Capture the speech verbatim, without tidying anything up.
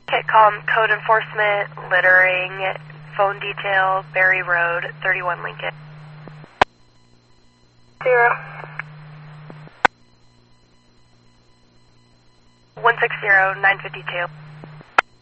Kitcom, code enforcement, littering, phone detail, Berry Road, thirty-one Lincoln. Zero. one six zero, nine fifty-two.